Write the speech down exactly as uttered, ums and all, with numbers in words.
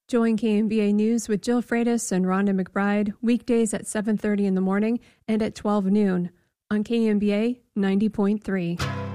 Join K M B A News with Jill Freitas and Rhonda McBride weekdays at seven thirty in the morning and at twelve noon on K M B A ninety point three.